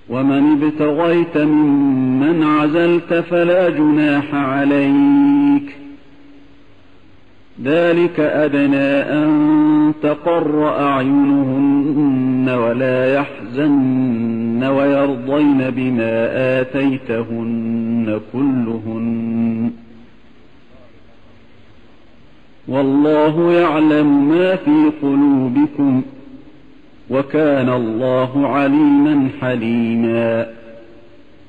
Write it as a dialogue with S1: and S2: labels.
S1: ومن ابتغيت ممن عزلت فلا جناح عليك، ذلك أدنى أن تقر أعينهن ولا يحزن ويرضين بما آتيتهن كلهن، والله يعلم ما في قلوبكم، وكان الله عليما حليما.